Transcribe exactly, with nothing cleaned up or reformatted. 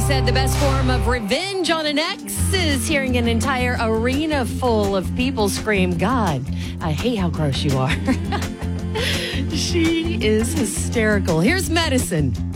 said the best form of revenge on an ex is hearing an entire arena full of people scream, God, I hate how gross you are. She is hysterical. Here's Medicine.